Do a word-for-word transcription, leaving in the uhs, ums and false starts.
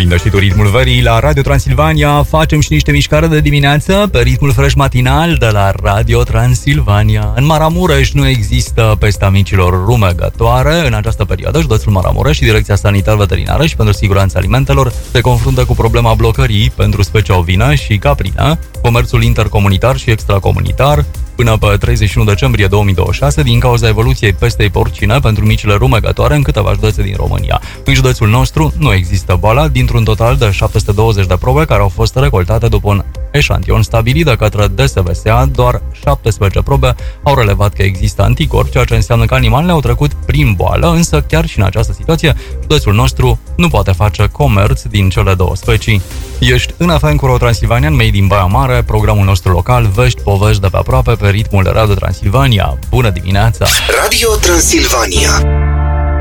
Prinde și tu ritmul verii la Radio Transilvania. Facem și niște mișcare de dimineață pe ritmul fresh matinal de la Radio Transilvania. În Maramureș nu există pesta micilor rumegătoare. În această perioadă, județul Maramureș și Direcția Sanitar-Veterinară și pentru Siguranța Alimentelor se confruntă cu problema blocării pentru specia ovină și caprină, comerțul intercomunitar și extracomunitar, până pe treizeci și unu decembrie două mii douăzeci și șase din cauza evoluției pestei porcine pentru micile rumegătoare în câteva județe din România. În județul nostru nu există boala, dintr-un total de șapte sute douăzeci de probe care au fost recoltate după un eșantion stabilit de către D S V S A, doar șaptesprezece probe au relevat că există anticorpi, ceea ce înseamnă că animalele au trecut prin boală, însă chiar și în această situație, județul nostru nu poate face comerț din cele două specii. Ești în F M cu Transilvanian, made in Baia Mare, programul nostru local, vești, povești de pe aproape, pe ritmul de Radio Transilvania. Bună dimineața! Radio Transilvania.